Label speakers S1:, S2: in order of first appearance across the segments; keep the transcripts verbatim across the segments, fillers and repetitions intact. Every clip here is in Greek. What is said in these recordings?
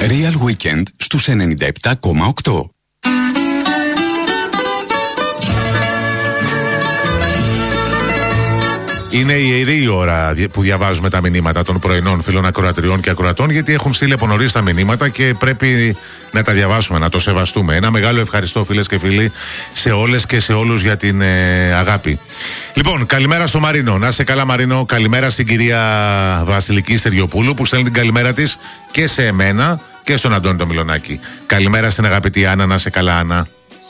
S1: Real Weekend στους ενενήντα επτά κόμμα οκτώ.
S2: Είναι η ιερή ώρα που διαβάζουμε τα μηνύματα των πρωινών φίλων ακροατριών και ακροατών, γιατί έχουν στείλει από νωρίς τα μηνύματα και πρέπει να τα διαβάσουμε, να το σεβαστούμε. Ένα μεγάλο ευχαριστώ, φίλες και φίλοι, σε όλες και σε όλους για την ε, αγάπη. Λοιπόν, καλημέρα στο Μαρίνο. Να είσαι καλά, Μαρίνο. Καλημέρα στην κυρία Βασιλική Στεριοπούλου που στέλνει την καλημέρα της και σε εμένα και στον Αντώνη το Μιλονάκη. Καλημέρα στην αγαπητή Άννα. Να είσαι καλά, Άννα.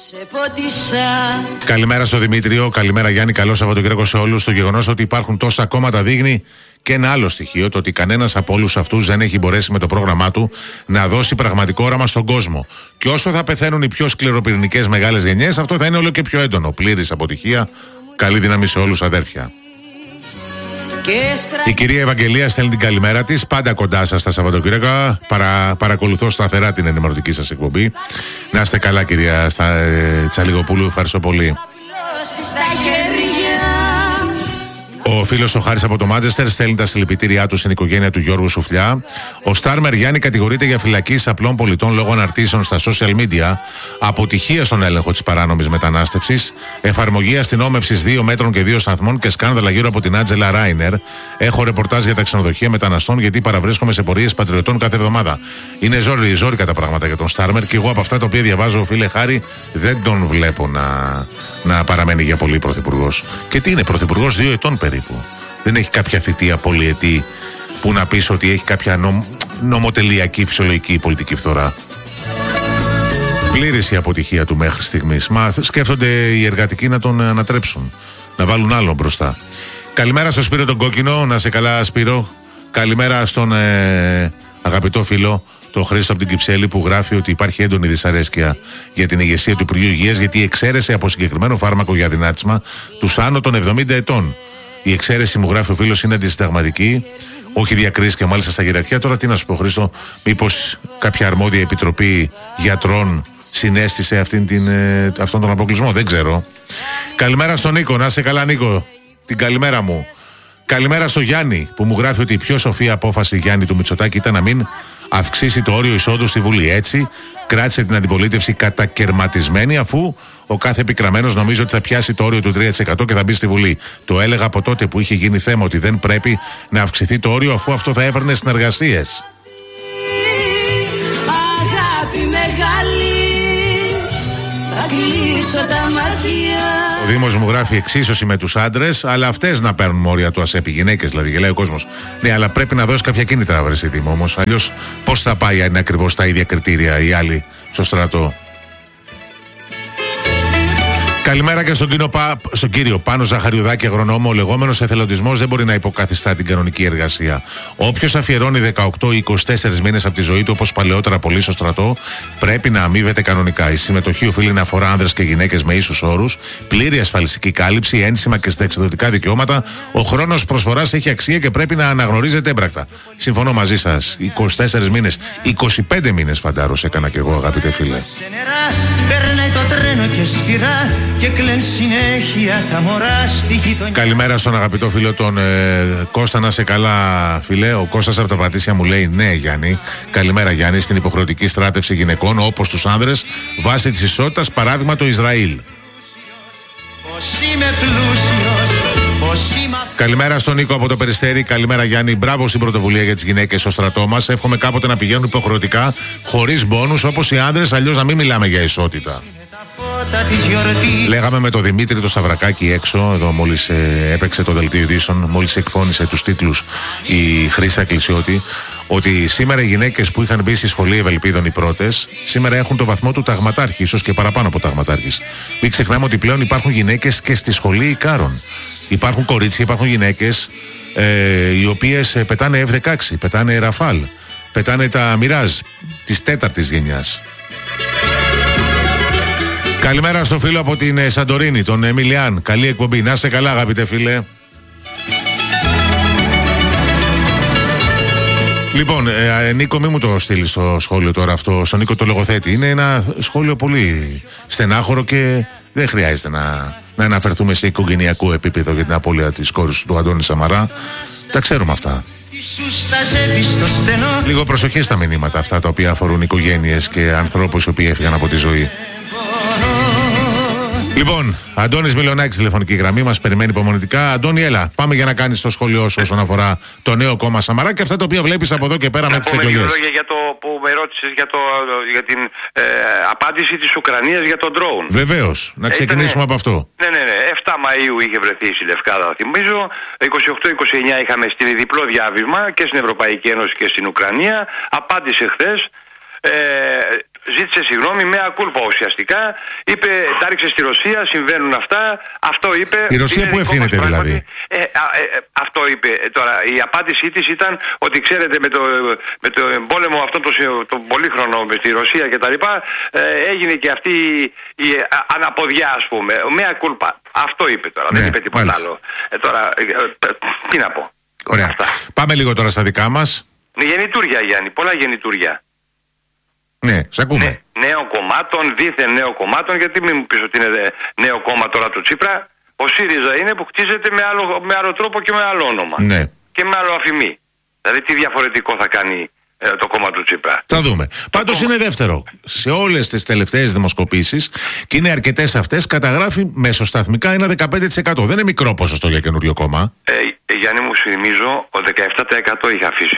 S2: Καλημέρα στο Δημήτριο, καλημέρα Γιάννη, καλό Σαββατοκύριακο σε όλους. Το γεγονός ότι υπάρχουν τόσα κόμματα δείχνει και ένα άλλο στοιχείο, το ότι κανένας από όλους αυτούς δεν έχει μπορέσει με το πρόγραμμά του να δώσει πραγματικό όραμα στον κόσμο. Και όσο θα πεθαίνουν οι πιο σκληροπυρηνικές μεγάλες γενιές, αυτό θα είναι όλο και πιο έντονο. Πλήρης αποτυχία. Καλή δύναμη σε όλους, αδέρφια. Η κυρία Ευαγγελία στέλνει την καλημέρα της. Πάντα κοντά σας τα Σαββατοκύριακα. Παρα, παρακολουθώ σταθερά την ενημερωτική σας εκπομπή. Να είστε καλά, κυρία στα, ε, Τσαλιγοπούλου. Ευχαριστώ πολύ. Ο φίλος ο Χάρης από το Μάντζεστερ στέλνει τα συλληπιτήριά του στην οικογένεια του Γιώργου Σουφλιά. Ο Στάρμερ Γιάννη κατηγορείται για φυλακή απλών πολιτών λόγω αναρτήσεων στα social media, αποτυχία στον έλεγχο της παράνομης μετανάστευσης, εφαρμογή αστυνόμευσης δύο μέτρων και δύο σταθμών και σκάνδαλα γύρω από την Άντζελα Ράινερ. Έχω ρεπορτάζ για τα ξενοδοχεία μεταναστών, γιατί παραβρίσκομαι σε πορείες πατριωτών κάθε εβδομάδα. Είναι ζόρι, ζόρικα τα πράγματα για τον Στάρμερ και εγώ από αυτά τα οποία διαβάζω, φίλε Χάρη, δεν τον βλέπω να, να παραμένει για πολύ πρωθυπουργός. Και τι είναι, πρωθυπουργός δύο ετών περίπου. Δεν έχει κάποια θητεία πολυετή που να πεις ότι έχει κάποια νομ, νομοτελειακή φυσιολογική πολιτική φθορά. Πλήρης η αποτυχία του μέχρι στιγμής. Μα σκέφτονται οι εργατικοί να τον ανατρέψουν, να βάλουν άλλον μπροστά. Καλημέρα στο Σπύρο τον Κόκκινο. Να σε καλά, Σπύρο. Καλημέρα στον ε, αγαπητό φίλο το Χρήστο από την Κυψέλη, που γράφει ότι υπάρχει έντονη δυσαρέσκεια για την ηγεσία του Υπουργείου Υγείας, γιατί εξαίρεσε από συγκεκριμένο φάρμακο για δυνάτισμα τους άνω των εβδομήντα ετών. Η εξαίρεση, μου γράφει ο φίλος, είναι αντισυνταγματική, όχι διακρίσεις και μάλιστα στα γερατιά. Τώρα τι να σου πω, Χρήστο, μήπως κάποια αρμόδια επιτροπή γιατρών συνέστησε αυτήν την, ε, αυτόν τον αποκλεισμό, δεν ξέρω. Καλημέρα στον Νίκο, να είσαι καλά, Νίκο. Την καλημέρα μου. Καλημέρα στο Γιάννη, που μου γράφει ότι η πιο σοφή απόφαση, Γιάννη, του Μητσοτάκη ήταν να μην αυξήσει το όριο εισόδου στη Βουλή. Έτσι κράτησε την αντιπολίτευση κατακερματισμένη, αφού ο κάθε επικραμμένος νομίζει ότι θα πιάσει το όριο του τρία τοις εκατό και θα μπει στη Βουλή. Το έλεγα από τότε που είχε γίνει θέμα ότι δεν πρέπει να αυξηθεί το όριο, αφού αυτό θα έφερνε συνεργασίες. Αγάπη μεγάλη, θα κλείσω τα μάτια. Ο Δήμος μου γράφει εξίσωση με τους άντρες, αλλά αυτές να παίρνουν όρια του ΑΣΕΠ, οι γυναίκες δηλαδή, γελάει ο κόσμος. Ναι, αλλά πρέπει να δώσει κάποια κίνητρα, βρεσί Δήμο, όμως. Αλλιώς πώς θα πάει αν είναι ακριβώς τα ίδια κριτήρια οι άλλοι στο στρατό. Καλημέρα και στον κύριο, Πα... στον κύριο Πάνο Ζαχαριουδάκη, αγρονόμο. Ο λεγόμενος εθελοντισμός δεν μπορεί να υποκαθιστά την κανονική εργασία. Όποιος αφιερώνει δεκαοκτώ ή είκοσι τέσσερις μήνες από τη ζωή του, όπως παλαιότερα πολλοί στο στρατό, πρέπει να αμείβεται κανονικά. Η συμμετοχή οφείλει να αφορά άνδρες και γυναίκες με ίσους όρους, πλήρη ασφαλιστική κάλυψη, ένσημα και συνταξιδοτικά δικαιώματα. Ο χρόνος προσφοράς έχει αξία και πρέπει να αναγνωρίζεται έμπρακτα. Συμφωνώ μαζί σας. είκοσι τέσσερις μήνες, είκοσι πέντε μήνες φαντάρος έκανα κι εγώ, αγαπητέ φίλε. Και κλαίν συνέχεια τα μωρά στη γειτονιά. Καλημέρα στον αγαπητό φίλο τον ε, Κώστα, να σε καλά, φίλε. Ο Κώστας από τα Πατήσια μου λέει ναι, Γιάννη. Καλημέρα, Γιάννη. Στην υποχρεωτική στράτευση γυναικών, όπως τους άνδρες, βάσει της ισότητας, παράδειγμα το Ισραήλ. Καλημέρα στον Νίκο από το Περιστέρι. Καλημέρα, Γιάννη. Μπράβο στην πρωτοβουλία για τις γυναίκες στο στρατό μας. Εύχομαι κάποτε να πηγαίνουν υποχρεωτικά, χωρίς μπόνους, όπως οι άνδρες, αλλιώς να μην μιλάμε για ισότητα. Λέγαμε με τον Δημήτρη το Σταυρακάκι έξω, εδώ μόλις ε, έπαιξε το δελτίο ειδήσεων, μόλις εκφώνησε τους τίτλους η Χρύσα Κλεισιώτη, ότι σήμερα οι γυναίκες που είχαν μπει στη σχολή Ευελπίδων οι πρώτες, σήμερα έχουν το βαθμό του ταγματάρχη, ίσως και παραπάνω από ταγματάρχης. Μην ξεχνάμε ότι πλέον υπάρχουν γυναίκες και στη σχολή Ικάρων. Υπάρχουν κορίτσια, υπάρχουν γυναίκες ε, οι οποίες πετάνε εφ δεκαέξι, πετάνε Ραφάλ, πετάνε τα Μιράζ της τέταρτης γενιάς. Καλημέρα στο φίλο από την Σαντορίνη, τον Εμιλιάν. Καλή εκπομπή. Να είσαι καλά, αγαπητέ φίλε. Λοιπόν, ε, Νίκο, μη μου το στείλεις στο σχόλιο τώρα αυτό, στον Νίκο το λογοθέτη. Είναι ένα σχόλιο πολύ στενάχωρο και δεν χρειάζεται να, να αναφερθούμε σε οικογενειακό επίπεδο για την απώλεια της κόρης του Αντώνη Σαμαρά. Τα ξέρουμε αυτά. Λίγο προσοχή στα μηνύματα αυτά τα οποία αφορούν οικογένειες και ανθρώπους οι οποίοι έφυγαν από τη ζωή. Λοιπόν, Αντώνης Μιλονάκης, τηλεφωνική γραμμή, μας περιμένει υπομονητικά. Αντώνη, έλα, πάμε για να κάνεις το σχόλιο σου όσον αφορά το νέο κόμμα Σαμαρά και αυτά τα οποία βλέπεις από εδώ και πέρα μέχρι τις εκλογές.
S3: Να πούμε λόγια για το που με ρώτησες για, το, για την ε, απάντηση της Ουκρανίας για τον drone.
S2: Βεβαίως, να ξεκινήσουμε
S3: Ήτανε,
S2: από αυτό.
S3: Ναι, ναι, ναι. εφτά Μαΐου είχε βρεθεί στη Λευκάδα, θυμίζω. είκοσι οκτώ είκοσι εννιά είχαμε στείλει διπλό διάβημα και στην Ευρωπαϊκή Ένωση και στην Ουκρανία. Απάντησε χθες. Ε, Ζήτησε συγγνώμη με ακούλπα ουσιαστικά. Είπε, τα ρίξε στη Ρωσία, συμβαίνουν αυτά. Αυτό είπε.
S2: Η Ρωσία που ευθύνεται δηλαδή.
S3: Ε, ε, ε, αυτό είπε. Τώρα η απάντησή της ήταν ότι ξέρετε με το, με το πόλεμο αυτό το, το πολύχρονο με τη Ρωσία και τα λοιπά, ε, έγινε και αυτή η αναποδιά, ας πούμε. Με ακούλπα. Αυτό είπε τώρα. Ναι, δεν είπε τίποτα άλλο. Ε, τώρα, ε, ε, τι να πω.
S2: Ωραία. Πάμε λίγο τώρα στα δικά μας.
S3: Γεννητούρια, Γιάννη. Πολλά γεννητούρια.
S2: Ναι, σ' ακούμε.
S3: Ναι, νέων κομμάτων, δίθεν νέων κομμάτων, γιατί μην μου πεις ότι είναι νέο κόμμα τώρα του Τσίπρα. Ο ΣΥΡΙΖΑ είναι που χτίζεται με άλλο, με άλλο τρόπο και με άλλο όνομα.
S2: Ναι. Και
S3: με άλλο αφημί. Δηλαδή τι διαφορετικό θα κάνει ε, το κόμμα του Τσίπρα.
S2: Θα δούμε. Πάντως είναι δεύτερο. Σε όλες τις τελευταίες δημοσκοπήσεις, και είναι αρκετές αυτές, καταγράφει μεσοσταθμικά ένα δεκαπέντε τοις εκατό. Δεν είναι μικρό ποσοστό για καινούριο κόμμα.
S3: Ε, Γιάννη μου, θυμίζω, ο δεκαεπτά τοις εκατό είχε αφήσει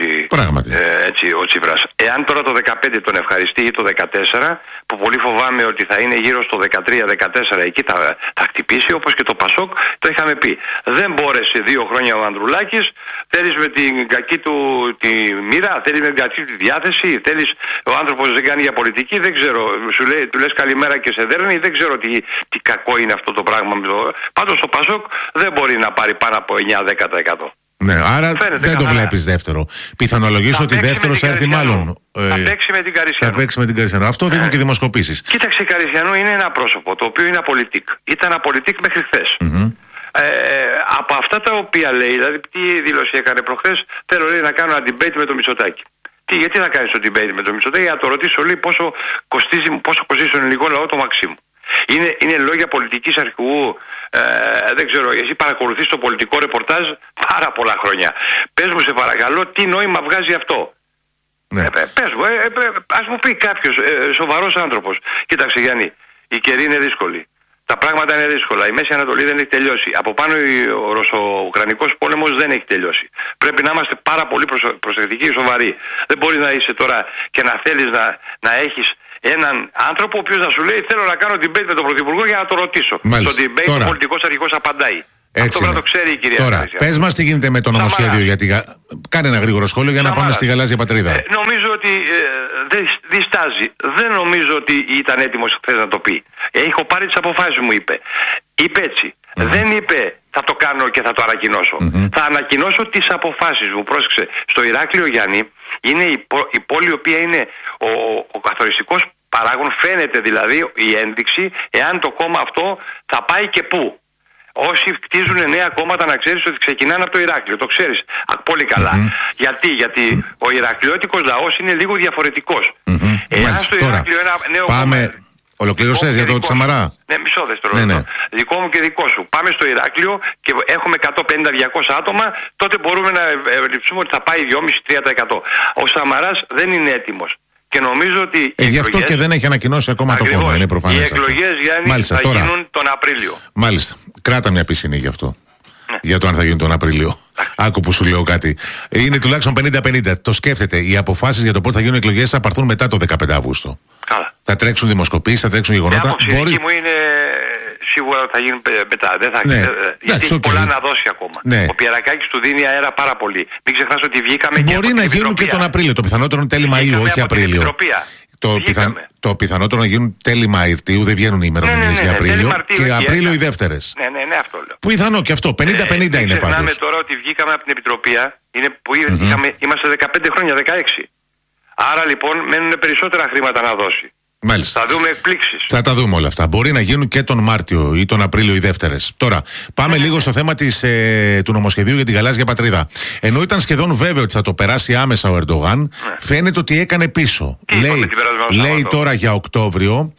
S3: ε, έτσι, ο Τσίπρας. Εάν τώρα το δεκαπέντε τον ευχαριστεί ή το δεκατέσσερα, που πολύ φοβάμαι ότι θα είναι γύρω στο δεκατρία δεκατέσσερα, εκεί θα, θα χτυπήσει, όπως και το Πασόκ, το είχαμε πει. Δεν μπόρεσε δύο χρόνια ο Ανδρουλάκης, θέλεις με την κακή του τη μοίρα, θέλεις με την κακή του διάθεση, θέλεις, ο άνθρωπος δεν κάνει για πολιτική, δεν ξέρω, σου λέει, του λες καλημέρα και σε δέρνει, δεν ξέρω τι, τι κακό είναι αυτό το πράγμα. Πάντως το Πασόκ δεν μπορεί να πάρει πάνω από εννιά δέκα τοις εκατό.
S2: Ναι, άρα φαίνεται δεν καθαρά. Το βλέπεις δεύτερο. Πιθανολογήσω ότι δεύτερος θα έρθει μάλλον.
S3: Θα ε, παίξει με την Καρισιανού.
S2: Θα παίξει με την Καρισιανού. Αυτό δείχνουν ε, και οι δημοσκοπήσεις.
S3: Κοίταξε, η Καρισιανού είναι ένα πρόσωπο το οποίο είναι απολυτικ. Ήταν απολυτικ μέχρι χθες. Mm-hmm. Ε, από αυτά τα οποία λέει, δηλαδή τι δήλωση έκανε προχθές, θέλω λέει, να κάνω ένα debate με το Μητσοτάκη. Τι, γιατί να κάνεις το debate με το Μητσοτάκη, για να το ρωτήσω λέει πόσο κοστίζει, πόσο κοστίζει στον ελληνικό λαό το Μαξίμου. Είναι, είναι λόγια πολιτικής αρχηγού, ε, δεν ξέρω, εσύ παρακολουθείς το πολιτικό ρεπορτάζ πάρα πολλά χρόνια. Πες μου σε παρακαλώ τι νόημα βγάζει αυτό. Ναι. Ε, πες μου, ε, ε, ας μου πει κάποιος ε, σοβαρός άνθρωπος. Κοίταξε Γιάννη, η καιρή είναι δύσκολη. Τα πράγματα είναι δύσκολα. Η Μέση Ανατολή δεν έχει τελειώσει. Από πάνω ο Ρωσο-Ουκρανικός πόλεμος δεν έχει τελειώσει. Πρέπει να είμαστε πάρα πολύ προσεκτικοί και σοβαροί. Δεν μπορεί να είσαι τώρα και να θέλεις να, να έχεις έναν άνθρωπο ο οποίος να σου λέει θέλω να κάνω debate με τον Πρωθυπουργό για να το ρωτήσω.
S2: Μάλιστα.
S3: Στο debate τώρα, ο πολιτικός αρχηγός απαντάει.
S2: Έτσι αυτό
S3: πρέπει να το ξέρει η κυρία.
S2: Τώρα, πες μας τι γίνεται με το νομοσχέδιο. Γιατί... Κάνε ένα γρήγορο σχόλιο για Σαμάρα. Να πάμε στη γαλάζια πατρίδα. Ε,
S3: νομίζω ότι ε, δεν διστάζει. Δεν νομίζω ότι ήταν έτοιμος χθες να το πει. Ε, έχω πάρει τις αποφάσεις μου, είπε. Είπε έτσι. Mm-hmm. Δεν είπε θα το κάνω και θα το ανακοινώσω. Mm-hmm. Θα ανακοινώσω τις αποφάσεις μου. Πρόσεξε. Στο Ηράκλειο, Γιάννη, είναι η, πο- η πόλη η οποία είναι ο, ο καθοριστικός παράγων. Φαίνεται δηλαδή η ένδειξη εάν το κόμμα αυτό θα πάει και πού. Όσοι κτίζουν νέα κόμματα να ξέρεις ότι ξεκινάνε από το Ηράκλειο. Το ξέρεις πολύ καλά. Mm-hmm. Γιατί, γιατί mm-hmm. ο Ηρακλειώτικος λαός είναι λίγο διαφορετικός. Mm-hmm. Εάν στο Ηράκλειο ένα νέο
S2: πάμε...
S3: κόμμα...
S2: Ολοκλήρωσες για το Σαμαρά.
S3: Ναι, μισό δεύτερο.
S2: Ναι, ναι.
S3: Δικό μου και δικό σου. Πάμε στο Ηράκλειο και έχουμε εκατόν πενήντα με διακόσια άτομα, τότε μπορούμε να ευελιψούμε ότι θα πάει δυόμισι με τρία τοις εκατό. Ο Σαμαράς δεν είναι έτοιμος. Και νομίζω ότι.
S2: Ε, γι' αυτό και δεν έχει ανακοινώσει ακόμα ακριβώς, το κόμμα. Είναι προφανές.
S3: Οι εκλογές, Γιάννη, Μάλιστα, θα τώρα. γίνουν τον Απρίλιο.
S2: Μάλιστα. Κράτα μια πισινή γι' αυτό. Ναι. Για το αν θα γίνει τον Απρίλιο. Άκου που σου λέω κάτι. Είναι τουλάχιστον πενήντα πενήντα. Το σκέφτεται. Οι αποφάσεις για το πότε θα γίνουν εκλογές θα πάρθουν μετά το δεκαπέντε Αυγούστου.
S3: Καλά.
S2: Θα τρέξουν δημοσκοπήσεις, θα τρέξουν γεγονότα.
S3: Η άποψη μου είναι σίγουρα θα γίνει μετά. Δεν θα...
S2: ναι.
S3: Γιατί έχει okay. πολλά να δώσει ακόμα.
S2: Ναι.
S3: Ο Πιερακάκης του δίνει αέρα πάρα πολύ. Μην ξεχνάς ότι βγήκαμε Μπορεί και
S2: Μπορεί να γίνουν και τον Απρίλιο. Το πιθανότερο είναι τέλη Μαΐου, όχι Απρίλιο. Το, πιθαν... το πιθανότερο να γίνουν τέλη Μαΐρτιου, δεν βγαίνουν οι ημερομηνίες ναι, ναι, ναι, για Απρίλιο. Και, και Απρίλιο οι δεύτερες.
S3: Ναι, ναι, ναι, αυτό λέω.
S2: Πιθανό και αυτό. πενήντα πενήντα ε, είναι πάντως.
S3: Ξεχνάμε τώρα ότι βγήκαμε από την Επιτροπία. Είναι που mm-hmm. είχαμε, είμαστε δεκαπέντε χρόνια, δεκαέξι. Άρα λοιπόν μένουν περισσότερα χρήματα να δώσει.
S2: Μάλιστα.
S3: Θα δούμε εκπλήξεις.
S2: Θα τα δούμε όλα αυτά. Μπορεί να γίνουν και τον Μάρτιο ή τον Απρίλιο οι δεύτερες. Τώρα, πάμε ναι, λίγο ναι. στο θέμα της, ε, του νομοσχεδίου για την γαλάζια πατρίδα. Ενώ ήταν σχεδόν βέβαιο ότι θα το περάσει άμεσα ο Ερντογάν, ναι. φαίνεται ότι έκανε πίσω.
S3: Τι
S2: λέει λέει τώρα για Οκτώβριο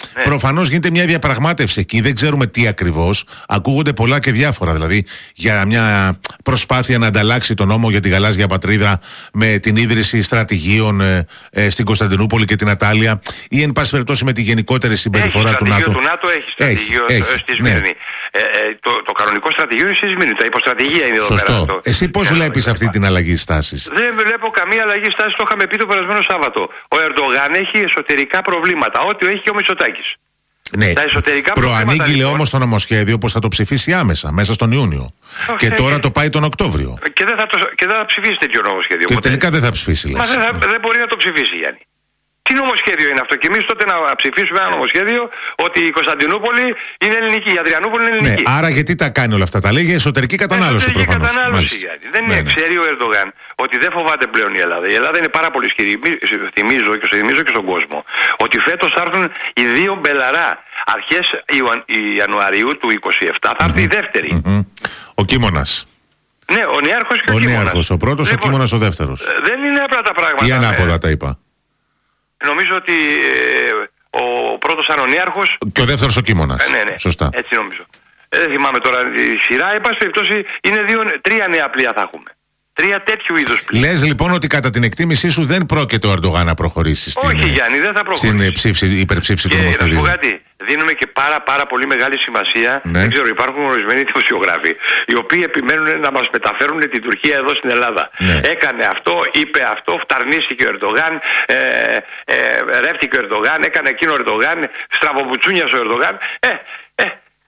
S3: Ναι.
S2: Προφανώς γίνεται μια διαπραγμάτευση εκεί, δεν ξέρουμε τι ακριβώς. Ακούγονται πολλά και διάφορα. Δηλαδή για μια προσπάθεια να ανταλλάξει τον νόμο για τη γαλάζια πατρίδα με την ίδρυση στρατηγίων ε, ε, στην Κωνσταντινούπολη και την Ατάλεια, ή εν πάση περιπτώσει με τη γενικότερη συμπεριφορά του ΝΑΤΟ.
S3: Το ΝΑΤΟ έχει στρατηγείο
S2: έχει,
S3: στη
S2: έχει,
S3: Σμύρνη.
S2: ναι.
S3: Ε, ε, το, το κανονικό στρατηγείο είναι στη Σμύρνη. Τα υποστρατηγία είναι εδώ πέρα.
S2: Σωστό. Εσύ πώς βλέπεις αυτή την αλλαγή στάσης?
S3: Δεν βλέπω καμία αλλαγή στάσης. Το είχαμε πει το περασμένο Σάββατο. Ο Ερντογάν έχει εσωτερικά προβλήματα. Ό,τι έχει και ο Μητσοτάκης.
S2: Ναι, προανήγγειλε
S3: λοιπόν,
S2: όμως το νομοσχέδιο πως θα το ψηφίσει άμεσα, μέσα στον Ιούνιο. Okay. Και τώρα το πάει τον Οκτώβριο.
S3: Και δεν θα, το, και δεν θα ψηφίσει τέτοιο νομοσχέδιο.
S2: Και
S3: ποτέ.
S2: τελικά δεν θα ψηφίσει, λες.
S3: Μα δεν, θα, δεν μπορεί να το ψηφίσει, Γιάννη. Τι νομοσχέδιο είναι αυτό? Και εμείς τότε να ψηφίσουμε ένα νομοσχέδιο ότι η Κωνσταντινούπολη είναι ελληνική, η Αδριανούπολη είναι ελληνική.
S2: Ναι, άρα γιατί τα κάνει όλα αυτά? Τα λέει για εσωτερική κατανάλωση προφανώς.
S3: Εσωτερική κατανάλωση, Γιάννη. Δεν ναι, ναι. Ξέρει ο Ερντογάν ότι δεν φοβάται πλέον η Ελλάδα. Η Ελλάδα είναι πάρα πολύ ισχυρή. Θυμίζω και, θυμίζω και στον κόσμο ότι φέτος θα έρθουν οι δύο μπελαρά. Αρχές Ιανουαρίου του είκοσι επτά θα έρθει mm-hmm. η δεύτερη. Mm-hmm.
S2: Ο Κίμωνας.
S3: Ναι, ο Νέαρχος και ο,
S2: ο
S3: Κίμωνας.
S2: Ο Νέαρχος ο πρώτος, λοιπόν, ο Κίμωνας ο δεύτερος.
S3: Δεν είναι απλά τα πράγματα.
S2: Ή ανάποδα τα είπα.
S3: Νομίζω ότι ε, ο πρώτος ήταν ο Νέαρχος
S2: και ο δεύτερος ο Κίμωνας.
S3: Ε, ναι, ναι.
S2: Σωστά.
S3: Έτσι νομίζω. Ε, δεν θυμάμαι τώρα τη σειρά. Εν πάση περιπτώσει, είναι δύο, τρία νέα πλοία θα έχουμε. Τρία τέτοιου είδους πλοία.
S2: Λες λοιπόν ότι κατά την εκτίμησή σου δεν πρόκειται ο Ερντογάν να προχωρήσει στην,
S3: Όχι, Γιάννη, δεν θα προχωρήσει.
S2: στην ψήφιση, υπερψήφιση
S3: και
S2: του νομοσχεδίου.
S3: Να σου πω κάτι. Δίνουμε και πάρα πάρα πολύ μεγάλη σημασία.
S2: Ναι.
S3: Δεν ξέρω, υπάρχουν ορισμένοι δημοσιογράφοι οι οποίοι επιμένουν να μας μεταφέρουν την Τουρκία εδώ στην Ελλάδα.
S2: Ναι.
S3: Έκανε αυτό, είπε αυτό, φταρνίστηκε ο Ερντογάν, ε, ε, ρεύτηκε ο Ερντογάν, έκανε εκείνο ο Ερντογάν, στραβοπουτσούνιασε ο Ερντογάν. Ε, ε,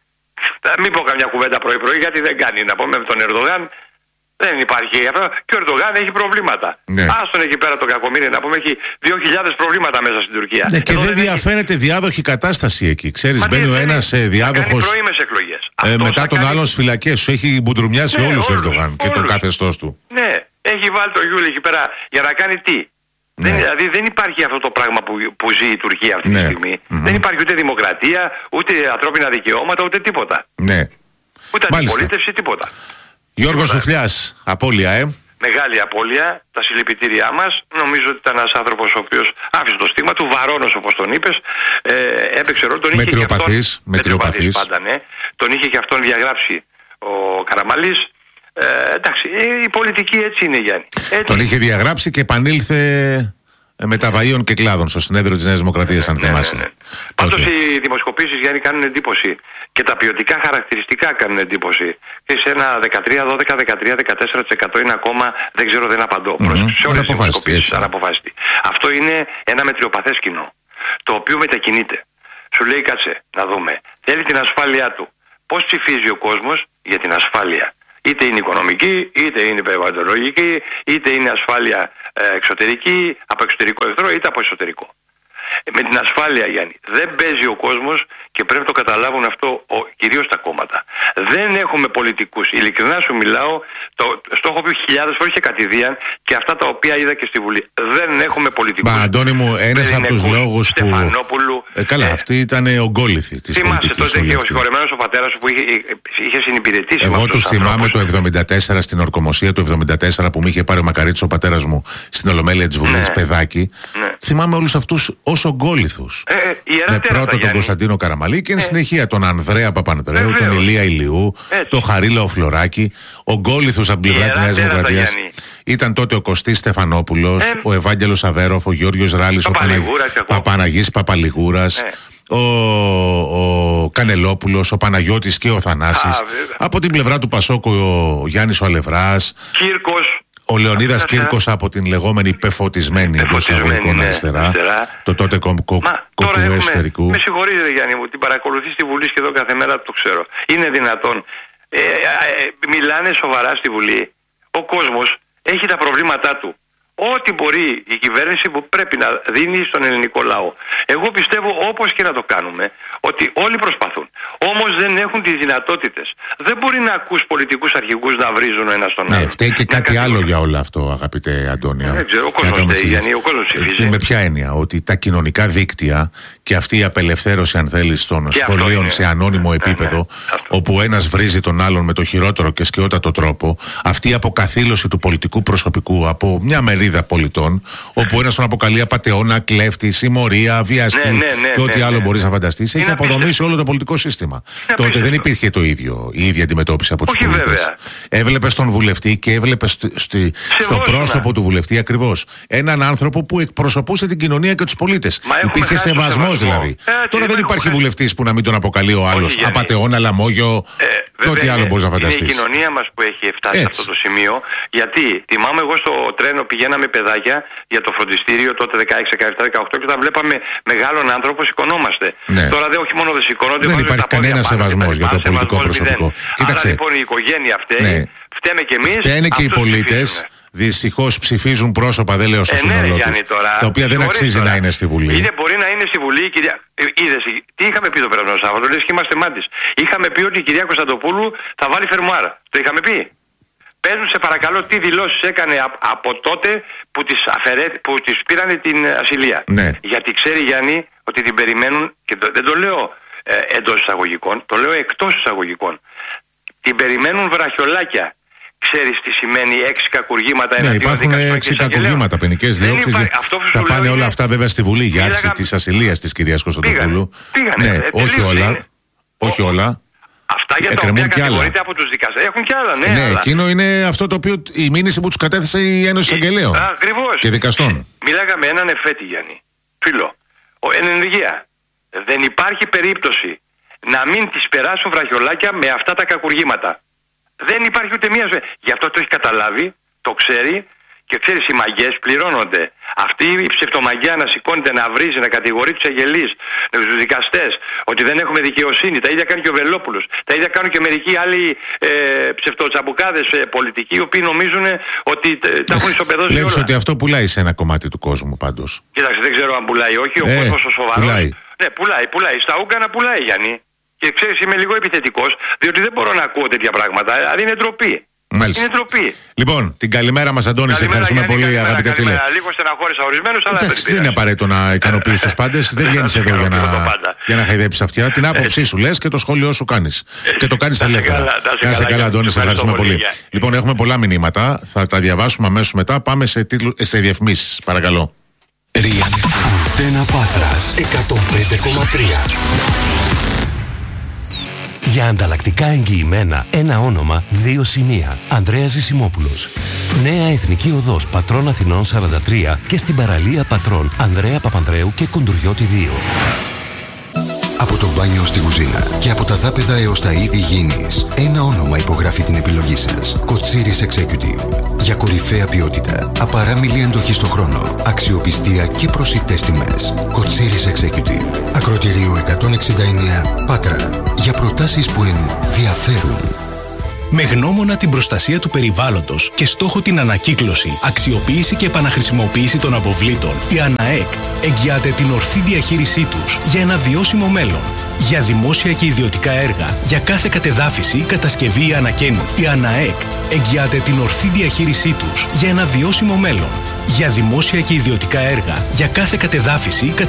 S3: μην πω καμιά κουβέντα πρωί-πρωί γιατί δεν κάνει. Να πούμε με τον Ερντογάν. Δεν υπάρχει αυτό. Και ο Ερντογάν έχει προβλήματα.
S2: Ναι.
S3: Άστον εκεί πέρα το κακομοίρι να πούμε έχει δύο χιλιάδες προβλήματα μέσα στην Τουρκία.
S2: Ναι, και
S3: εδώ
S2: δεν διαφαίνεται έχει... διάδοχη κατάσταση εκεί. Ξέρεις, μπαίνει ο ένας διάδοχος ε, μετά τον
S3: κάνει...
S2: άλλον στις φυλακές. Σου έχει μπουντρουμιάσει ναι, όλους ο Ερντογάν και τον καθεστώς του.
S3: Ναι, έχει βάλει το Γιούλη εκεί πέρα για να κάνει τι. Ναι. Δεν, δηλαδή δεν υπάρχει αυτό το πράγμα που, που ζει η Τουρκία αυτή
S2: ναι.
S3: τη στιγμή.
S2: Mm-hmm.
S3: Δεν υπάρχει ούτε δημοκρατία, ούτε ανθρώπινα δικαιώματα, ούτε τίποτα.
S2: Ναι.
S3: Ούτε αντιπολίτευση, τίποτα.
S2: Γιώργος Σουφλιάς, απώλεια, ε.
S3: Μεγάλη απώλεια, τα συλληπιτήριά μας. Νομίζω ότι ήταν ένας άνθρωπος ο οποίος άφησε το στίγμα του, βαρώνος όπως τον είπες. Ε, έπαιξε ρόλο, τον είχε και αυτόν. Μετριοπαθής, πάντα, ναι. Τον είχε και αυτόν διαγράψει ο Καραμαλής. Ε, εντάξει, η πολιτική έτσι είναι, Γιάννη. Έτσι.
S2: Τον είχε διαγράψει και επανήλθε μεταβαΐων και κλάδων στο συνέδριο της Νέας Δημοκρατίας, αν θυμάσαι. Ναι, ναι, ναι.
S3: Πάντως οι δημοσκοπήσεις, Γιάννη, κάνουν εντύπωση. Και τα ποιοτικά χαρακτηριστικά κάνουν εντύπωση. Και σε ένα δεκατρία, δώδεκα, δεκατρία, δεκατέσσερα τοις εκατό είναι ακόμα, δεν ξέρω, δεν απαντώ. Mm-hmm. Σε όλες τις δημοσκοπήσεις, αναποφάσιστη. Αυτό είναι ένα μετριοπαθές κοινό, το οποίο μετακινείται. Σου λέει, κάτσε να δούμε. Θέλει την ασφάλειά του. Πώς ψηφίζει ο κόσμος για την ασφάλεια? Είτε είναι οικονομική, είτε είναι περιβαλλοντολογική, είτε είναι ασφάλεια ε, εξωτερική, από εξωτερικό εχθρό, είτε από εσωτερικό. Με την ασφάλεια, Γιάννη, δεν παίζει ο κόσμος και πρέπει να το καταλάβουν αυτό ο, κυρίως τα κόμματα. Δεν έχουμε πολιτικούς. Ειλικρινά σου μιλάω, το, στο έχω πει χιλιάδες φορές και κατηδίαν και αυτά τα οποία είδα και στη Βουλή. Δεν έχουμε πολιτικούς.
S2: Μα, Αντώνη μου, ένας από τους λόγους που...
S3: Στεφανόπουλου.
S2: Ε, καλά, ε, αυτή ήταν ογκόληθη της πολιτικής.
S3: Θυμάσαι τότε και ο συγχωρεμένος ο πατέρας σου που είχε, είχε συνυπηρετήσει.
S2: Εγώ τους θυμάμαι το εβδομήντα τέσσερα στην ορκομοσία του εβδομήντα τέσσερα που με είχε πάρει ο Μακαρίτης ο πατέρας μου στην Ολομέλεια της Βουλής, ναι, παιδάκι. Ναι. Θυμάμαι όλους αυτούς ως ογκόληθους.
S3: Ε, ε,
S2: με πρώτο τον Κωνσταντίνο Καραμαλή και εν ε. συνεχεία τον Ανδρέα Παπανδρέου, ε, τον Ηλία Ηλιού, τον Χαρίλαο Φλωράκη, ογκόληθους από την πλευρά της Νέας Δημοκρατίας. Ήταν τότε ο Κωστής Στεφανόπουλος, ε. ο Ευάγγελος Αβέροφ, ο Γιώργος Ράλης, ο Παπαναγής Παπαλιγούρας. Ε. Ο, ο Κανελόπουλος, ο Παναγιώτης και ο Θανάσης. Α, από την πλευρά του Πασόκου ο Γιάννης ο Αλευράς,
S3: Κύρκος,
S2: ο Λεωνίδας Κύρκος από την λεγόμενη πεφωτισμένη εντός αγωγικών
S3: ναι,
S2: αριστερά,
S3: αριστερά,
S2: το τότε κοκκού εσωτερικού.
S3: Με συγχωρείτε, Γιάννη μου, την παρακολουθεί στη Βουλή σχεδόν κάθε μέρα, το ξέρω. Είναι δυνατόν? Ε, ε, ε, μιλάνε σοβαρά στη Βουλή. Ο κόσμος έχει τα προβλήματά του. Ό,τι μπορεί η κυβέρνηση που πρέπει να δίνει στον ελληνικό λαό. Εγώ πιστεύω, όπως και να το κάνουμε, ότι όλοι προσπαθούν. Όμως δεν έχουν τις δυνατότητες. Δεν μπορεί να ακούς πολιτικούς αρχηγούς να βρίζουν ο ένας τον άλλον.
S2: Ναι, φταίει και κάτι άλλο για όλο αυτό, αγαπητέ Αντώνιο.
S3: Δεν ξέρω, ο κόσμος φταίει, Γιάννη, ο κόσμος ψηφίζει.
S2: Με ποια έννοια? Ότι τα κοινωνικά δίκτυα και αυτή η απελευθέρωση, αν θέλεις, των σχολείων σε ανώνυμο επίπεδο, ναι, ναι, όπου ένας βρίζει τον άλλον με το χειρότερο και σκιότατο τρόπο, αυτή η αποκαθήλωση του πολιτικού προσωπικού από μια μερίδα σελίδα πολιτών, όπου ένας τον αποκαλεί απατεώνα, κλέφτη, συμμορία, βιαστή
S3: ναι, ναι, ναι,
S2: και ό,τι
S3: ναι,
S2: άλλο
S3: ναι.
S2: μπορείς να φανταστείς. Έχει αποδομήσει όλο το πολιτικό σύστημα. Τότε δεν υπήρχε το ίδιο, η ίδια αντιμετώπιση από τους πολίτες. Έβλεπες τον βουλευτή και έβλεπες στη, στο πρόσωπο του βουλευτή ακριβώς έναν άνθρωπο που εκπροσωπούσε την κοινωνία και τους πολίτες. Υπήρχε σεβασμός δηλαδή. Ε, Τώρα δεν υπάρχει βουλευτής που να μην τον αποκαλεί ο άλλος απατεώνα, λαμόγιο ε, και ό,τι άλλο μπορείς να φανταστείς.
S3: Είναι η κοινωνία μας που έχει φτάσει σε αυτό το σημείο. Γιατί θυμάμαι εγώ στο τρένο πηγαίναμε παιδάκια για το φροντιστήριο τότε δεκαέξι, δεκαεπτά, δεκαοκτώ και όταν βλέπαμε μεγάλον άνθρωπο σηκωνόμαστε. Ναι. Τώρα δεν, όχι μόνο δεν σηκώνονται,
S2: δεν υπάρχει κανένα σεβασμός για το πολιτικό προσωπικό.
S3: Κοίταξε. Άρα λοιπόν η οικογένεια αυτή, ναι. φταίμε και εμείς.
S2: Φταίνε και οι πολίτες. Δυστυχώς ψηφίζουν πρόσωπα, δεν λέω στο
S3: ε,
S2: σύνολό
S3: ναι,
S2: τους,
S3: τώρα,
S2: τα οποία δεν αξίζει τώρα να είναι στη Βουλή.
S3: Είτε μπορεί να είναι στη Βουλή, κυρία. Είδες, τι είχαμε πει το περασμένο Σάββατο, λες και είμαστε μάτις. Είχαμε πει ότι η κυρία Κωνσταντοπούλου θα βάλει φερμουάρα. Το είχαμε πει. Πες μου σε παρακαλώ τι δηλώσεις έκανε από τότε που της, αφαιρέ, που της πήρανε την ασυλία.
S2: Ναι.
S3: Γιατί ξέρει Γιάννη ότι την περιμένουν, και το, δεν το λέω ε, εντός εισαγωγικών, το λέω εκτός εισαγωγικών. Την περιμένουν βραχιολάκια. Ξέρεις τι σημαίνει έξι κακουργήματα
S2: εναντίον δικαστών? Ναι, υπάρχουν έξι κακουργήματα, ποινικές διώξεις. Θα πάνε όλα αυτά βέβαια στη Βουλή για άρση της ασυλίας της κυρίας Κωνσταντοπούλου.
S3: Πήγανε.
S2: Ναι, όχι όλα. Όχι όλα.
S3: Αυτά για τα οποία κατηγορείται από τους δικαστές. Έχουν κι άλλα, ναι.
S2: Ναι,
S3: αλλά...
S2: εκείνο είναι αυτό το οποίο η μήνυση που τους κατέθεσε η Ένωση Αγγελέων και δικαστών.
S3: Μιλάγαμε με έναν εφέτη, Γιάννη, φίλο, εν ενεργεία. Δεν υπάρχει περίπτωση να μην τις περάσουν βραχιολάκια με αυτά τα κακουργήματα. Δεν υπάρχει ούτε μία ζωή. Γι' αυτό το έχει καταλάβει, το ξέρει και ξέρεις οι μαγιές πληρώνονται. Αυτή η ψευτομαγιά να σηκώνεται, να βρίζει, να κατηγορεί τους αγγελείς, τους δικαστές, ότι δεν έχουμε δικαιοσύνη. Τα ίδια κάνει και ο Βελόπουλος. Τα ίδια κάνουν και μερικοί άλλοι ε, ψευτοτσαμπουκάδες ε, πολιτικοί, οι οποίοι νομίζουν ότι ε, τα έχουν ισοπεδώσει όλα.
S2: Βλέπεις ότι αυτό πουλάει σε ένα κομμάτι του κόσμου πάντως.
S3: Κοίταξε, δεν ξέρω αν πουλάει όχι. Ο ε, κόσμος ο σοβαρός.
S2: Πουλάει.
S3: Ναι, πουλάει, πουλάει. Στα Ούγκανα πουλάει, Γιάννη. Και ξέρεις, είμαι λίγο επιθετικός, διότι δεν μπορώ να ακούω τέτοια πράγματα. Δηλαδή είναι ντροπή.
S2: Μάλιστα.
S3: Είναι ντροπή.
S2: Λοιπόν, την καλημέρα μας, Αντώνη. Σε ευχαριστούμε πολύ,
S3: καλημέρα,
S2: αγαπητέ φίλε.
S3: Λίγο στεναχώρησα ορισμένους, αλλά
S2: εντάξει, δεν είναι απαραίτητο να ικανοποιήσεις τους πάντες. Δεν βγαίνεις εδώ για να, για να χαϊδέψεις αυτιά. Την άποψή σου λες και το σχόλιο σου κάνεις. Και το κάνεις ελεύθερα. Να είσαι καλά, Αντώνη, σε ευχαριστούμε πολύ. Λοιπόν, έχουμε πολλά μηνύματα. Θα τα διαβάσουμε αμέσως μετά. Πάμε σε, σε διαφημίσεις, παρακαλώ.
S4: Ριαν Αντένα Πάτρας εκατόν πέντε κόμμα τρία. Για ανταλλακτικά εγγυημένα, ένα όνομα, δύο σημεία. Ανδρέας Ζησιμόπουλος. Νέα Εθνική Οδός Πατρών Αθηνών σαράντα τρία και στην παραλία Πατρών Ανδρέα Παπανδρέου και Κοντουριώτη δύο. Από το μπάνιο στη κουζίνα και από τα δάπεδα έως τα είδη γήινης, ένα όνομα υπογράφει την επιλογή σας. Κοτσίρις Executive. Για κορυφαία ποιότητα, απαράμιλη αντοχή στο χρόνο, αξιοπιστία και προσιτές τιμές. Κοτσίρις Executive. Ακροτηρίου εκατόν εξήντα εννέα Πάτρα. Για προτάσεις που ενδιαφέρουν.
S5: Με γνώμονα την προστασία του περιβάλλοντος και στόχο την ανακύκλωση, αξιοποίηση και επαναχρησιμοποίηση των αποβλήτων, η ΑΝΑΕΚ εγγυάται την ορθή διαχείρισή τους για ένα βιώσιμο μέλλον. Για δημόσια και ιδιωτικά έργα, για κάθε κατεδάφιση, κατασκευή ή ανακαίνου, η ΑΝΑΕΚ εγγυάται την ορθή διαχείρισή τους για ένα βιώσιμο μέλλον. Για δημόσια και ιδιωτικά έργα, για κάθε κατεδάφιση,